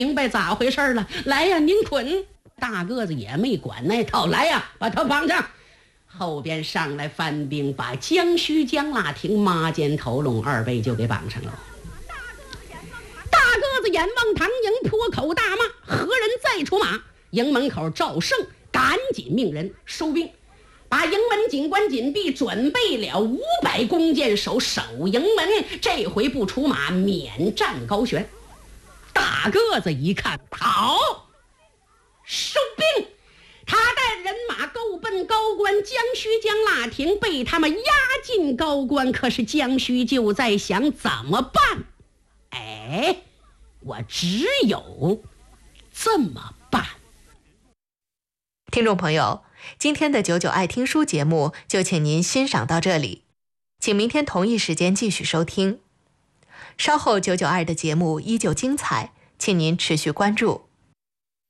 明白咋回事了？来呀，您捆！大个子也没管那套，来呀，把他绑上。后边上来犯兵，把江须、江腊亭、马肩头龙二辈就给绑上了。大个子眼望唐营，脱口大骂：“何人再出马？”营门口赵胜赶紧命人收兵，把营门警官紧闭，准备了500弓箭手守营门，这回不出马，免战高悬。大个子一看，好，收兵。他带人马够奔高关，江须、江腊亭被他们压进高关。可是江须就在想怎么办？我只有这么办。 听众朋友，今天的99爱听书节目就请您欣赏到这里，请明天同一时间继续收听。稍后99爱的节目依旧精彩，请您持续关注。